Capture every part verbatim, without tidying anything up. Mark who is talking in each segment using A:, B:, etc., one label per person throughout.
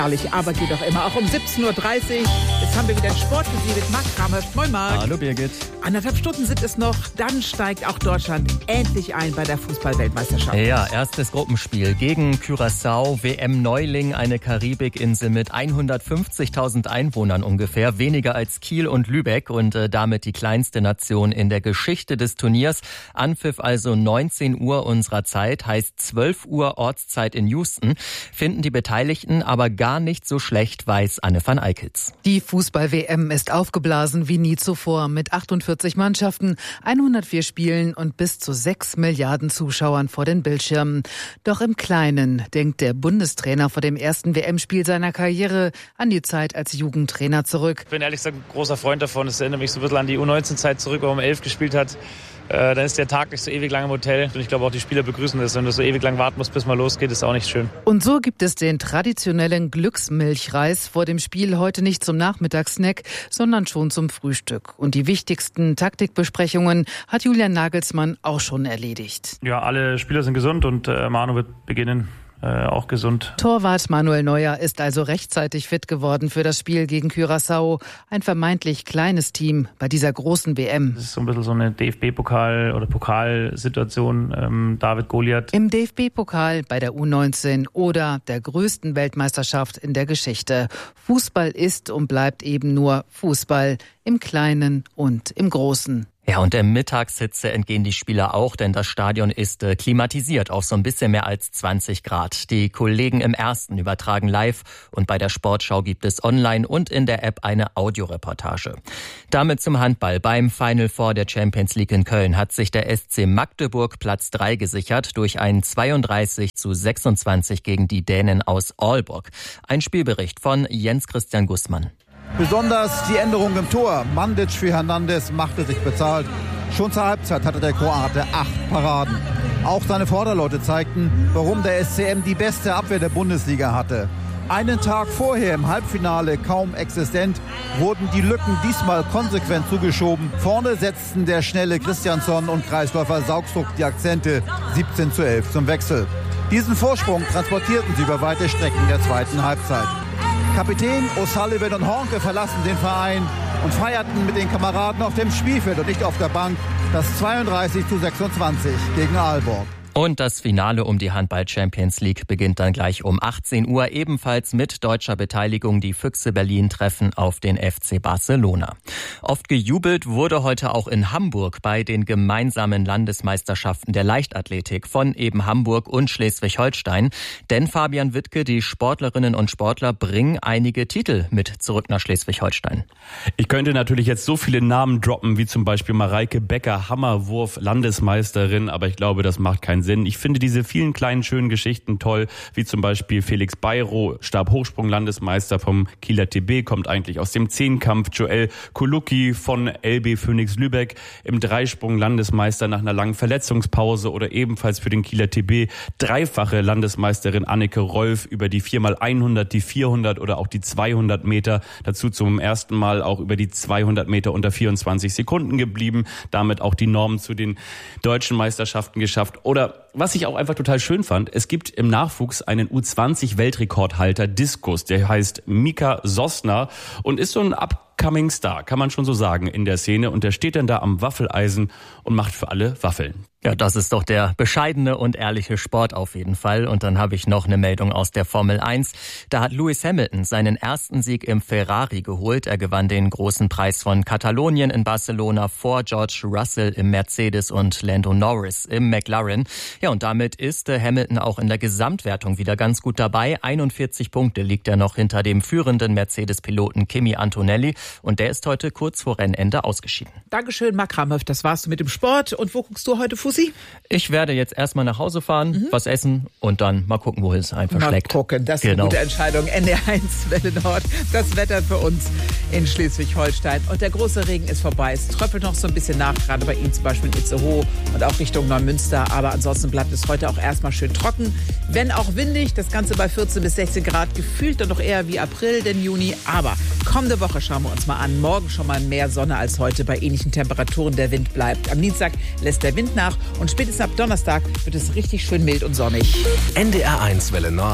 A: Herrlich, aber geht doch immer. Auch um siebzehn Uhr dreißig. Jetzt haben wir wieder ein Sport für Sie mit Marc Kramhöft. Moin Marc.
B: Hallo Birgit.
A: Anderthalb Stunden sind es noch. Dann steigt auch Deutschland endlich ein bei der Fußball-Weltmeisterschaft.
B: Ja, erstes Gruppenspiel gegen Curaçao. W M-Neuling, eine Karibikinsel mit hundertfünfzigtausend Einwohnern ungefähr. Weniger als Kiel und Lübeck und äh, damit die kleinste Nation in der Geschichte des Turniers. Anpfiff also neunzehn Uhr unserer Zeit, heißt zwölf Uhr Ortszeit in Houston. Finden die Beteiligten aber gar nicht so schlecht, weiß Anne van Eickels.
C: Die Fußball-W M ist aufgeblasen wie nie zuvor mit achtundvierzig Mannschaften, hundertvier Spielen und bis zu sechs Milliarden Zuschauern vor den Bildschirmen. Doch im Kleinen denkt der Bundestrainer vor dem ersten W M-Spiel seiner Karriere an die Zeit als Jugendtrainer zurück.
D: Ich bin ehrlich gesagt ein großer Freund davon. Es erinnert mich so ein bisschen an die U neunzehn-Zeit zurück, wo man um elf gespielt hat. Dann ist der Tag nicht so ewig lang im Hotel. Und ich glaube auch die Spieler begrüßen das. Wenn du so ewig lang warten musst, bis mal losgeht, ist auch nicht schön.
C: Und so gibt es den traditionellen Glücksmilchreis vor dem Spiel heute nicht zum Nachmittagssnack, sondern schon zum Frühstück. Und die wichtigsten Taktikbesprechungen hat Julian Nagelsmann auch schon erledigt.
D: Ja, alle Spieler sind gesund und äh, Manu wird beginnen. Äh, auch gesund.
C: Torwart Manuel Neuer ist also rechtzeitig fit geworden für das Spiel gegen Curaçao. Ein vermeintlich kleines Team bei dieser großen W M.
D: Das ist so ein bisschen so eine D F B-Pokal- oder Pokalsituation. Ähm, David Goliath.
C: Im D F B-Pokal, bei der U neunzehn oder der größten Weltmeisterschaft in der Geschichte. Fußball ist und bleibt eben nur Fußball im Kleinen und im Großen.
B: Ja, und der Mittagshitze entgehen die Spieler auch, denn das Stadion ist äh, klimatisiert auf so ein bisschen mehr als zwanzig Grad. Die Kollegen im Ersten übertragen live und bei der Sportschau gibt es online und in der App eine Audioreportage. Damit zum Handball. Beim Final Four der Champions League in Köln hat sich der S C Magdeburg Platz drei gesichert durch einen zweiunddreißig zu sechsundzwanzig gegen die Dänen aus Aalborg. Ein Spielbericht von Jens Christian Gussmann.
E: Besonders die Änderung im Tor. Mandic für Hernandez machte sich bezahlt. Schon zur Halbzeit hatte der Kroate acht Paraden. Auch seine Vorderleute zeigten, warum der S C M die beste Abwehr der Bundesliga hatte. Einen Tag vorher im Halbfinale kaum existent, wurden die Lücken diesmal konsequent zugeschoben. Vorne setzten der schnelle Christiansson und Kreisläufer Saugstruck die Akzente. siebzehn zu elf zum Wechsel. Diesen Vorsprung transportierten sie über weite Strecken der zweiten Halbzeit. Kapitän O'Sullivan und Hornke verlassen den Verein und feierten mit den Kameraden auf dem Spielfeld und nicht auf der Bank das zweiunddreißig zu sechsundzwanzig gegen Aalborg.
B: Und das Finale um die Handball-Champions League beginnt dann gleich um achtzehn Uhr, ebenfalls mit deutscher Beteiligung. Die Füchse Berlin treffen auf den F C Barcelona. Oft gejubelt wurde heute auch in Hamburg bei den gemeinsamen Landesmeisterschaften der Leichtathletik von eben Hamburg und Schleswig-Holstein. Denn Fabian Wittke, die Sportlerinnen und Sportler bringen einige Titel mit zurück nach Schleswig-Holstein.
F: Ich könnte natürlich jetzt so viele Namen droppen, wie zum Beispiel Mareike Becker, Hammerwurf, Landesmeisterin, aber ich glaube, das macht keinen Sinn. Ich finde diese vielen kleinen, schönen Geschichten toll, wie zum Beispiel Felix Beiro, Stabhochsprung-Landesmeister vom Kieler T B, kommt eigentlich aus dem Zehnkampf. Joel Kolucki von L B Phoenix Lübeck, im Dreisprung Landesmeister nach einer langen Verletzungspause, oder ebenfalls für den Kieler T B dreifache Landesmeisterin Anneke Rolf über die vier mal hundert, die vierhundert oder auch die zweihundert Meter. Dazu zum ersten Mal auch über die zweihundert Meter unter vierundzwanzig Sekunden geblieben, damit auch die Norm zu den deutschen Meisterschaften geschafft. Oder was ich auch einfach total schön fand, es gibt im Nachwuchs einen U zwanzig Weltrekordhalter Diskus, der heißt Mika Sosna und ist so ein upcoming Star, kann man schon so sagen, in der Szene. Und der steht dann da am Waffeleisen und macht für alle Waffeln.
B: Ja, das ist doch der bescheidene und ehrliche Sport auf jeden Fall. Und dann habe ich noch eine Meldung aus der Formel eins. Da hat Lewis Hamilton seinen ersten Sieg im Ferrari geholt. Er gewann den großen Preis von Katalonien in Barcelona vor George Russell im Mercedes und Lando Norris im McLaren. Ja, und damit ist Hamilton auch in der Gesamtwertung wieder ganz gut dabei. einundvierzig Punkte liegt er noch hinter dem führenden Mercedes-Piloten Kimi Antonelli. Und der ist heute kurz vor Rennende ausgeschieden.
A: Dankeschön, Marc Kramhöft. Das war's mit dem Sport. Und wo guckst du heute Fußball?
B: Ich werde jetzt erstmal nach Hause fahren, mhm. was essen und dann mal gucken, wo es einfach
A: mal
B: schlägt.
A: Mal gucken, das ist genau. Eine gute Entscheidung. N D R eins Welle Nord, das Wetter für uns in Schleswig-Holstein. Und der große Regen ist vorbei. Es tröppelt noch so ein bisschen nach, gerade bei Ihnen zum Beispiel in Itzehoe und auch Richtung Neumünster. Aber ansonsten bleibt es heute auch erstmal schön trocken. Wenn auch windig, das Ganze bei vierzehn bis sechzehn Grad, gefühlt dann noch eher wie April denn Juni. Aber kommende Woche schauen wir uns mal an. Morgen schon mal mehr Sonne als heute bei ähnlichen Temperaturen. Der Wind bleibt. Am Dienstag lässt der Wind nach und spätestens ab Donnerstag wird es richtig schön mild und sonnig.
G: N D R eins Welle Nord.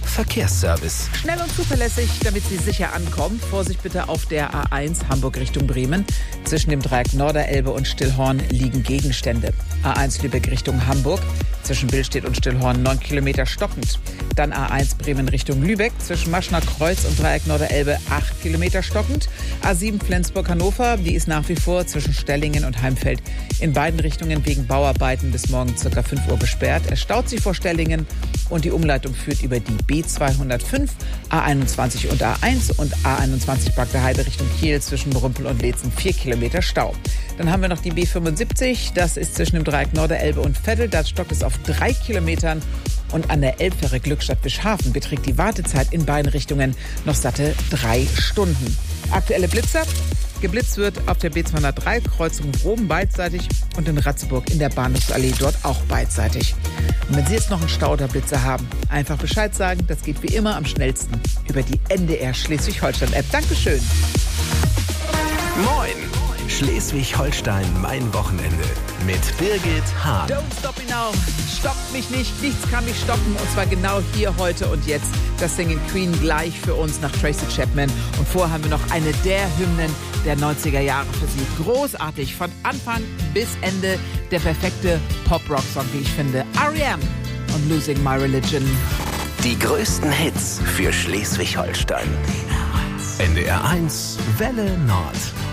G: Verkehrsservice.
A: Schnell und zuverlässig, damit Sie sicher ankommen. Vorsicht bitte auf der A eins Hamburg Richtung Bremen. Zwischen dem Dreieck Norderelbe und Stillhorn liegen Gegenstände. A eins Lübeck Richtung Hamburg. Zwischen Billstedt und Stillhorn neun Kilometer stockend. Dann A eins Bremen Richtung Lübeck. Zwischen Maschner Kreuz und Dreieck Norderelbe acht Kilometer stockend. A sieben Flensburg-Hannover. Die ist nach wie vor zwischen Stellingen und Heimfeld in beiden Richtungen wegen Bauarbeiten bis morgen ca. fünf Uhr gesperrt. Es staut sich vor Stellingen und die Umleitung führt über die B zweihundertfünf, A einundzwanzig und A eins und A einundzwanzig Bagde Heide Richtung Kiel zwischen Brümpel und Leetzen vier Kilometer Stau. Dann haben wir noch die B fünfundsiebzig, das ist zwischen dem Dreieck Norderelbe und Veddel, da stockt es auf drei Kilometern. Und an der Elbfähre Glückstadt-Bischhafen beträgt die Wartezeit in beiden Richtungen noch satte drei Stunden. Aktuelle Blitzer. Geblitzt wird auf der B zweihundertdrei, Kreuzung Rom beidseitig und in Ratzeburg in der Bahnhofsallee dort auch beidseitig. Und wenn Sie jetzt noch einen Stau oder Blitzer haben, einfach Bescheid sagen. Das geht wie immer am schnellsten über die N D R Schleswig-Holstein-App. Dankeschön.
G: Moin! Schleswig-Holstein, mein Wochenende mit Birgit Hahn.
A: Don't stop me now. Stoppt mich nicht. Nichts kann mich stoppen. Und zwar genau hier, heute und jetzt. Das singen Queen gleich für uns nach Tracy Chapman. Und vorher haben wir noch eine der Hymnen der neunziger Jahre für Sie. Großartig. Von Anfang bis Ende der perfekte Pop-Rock-Song, wie ich finde. R E M und Losing My Religion.
G: Die größten Hits für Schleswig-Holstein. N D R eins Welle Nord.